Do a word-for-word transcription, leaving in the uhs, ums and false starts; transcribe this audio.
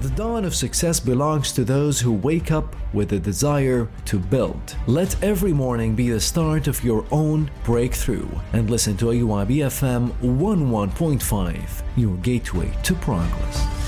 The dawn of success belongs to those who wake up with a desire to build. Let every morning be the start of your own breakthrough. And listen to A U I B F M one oh one point five, your gateway to progress.